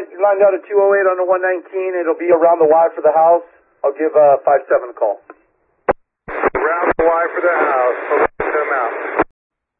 lined out at 208 on the 119. It'll be around the Y for the house. I'll give 57 a call. Around the Y for the house. So let them out.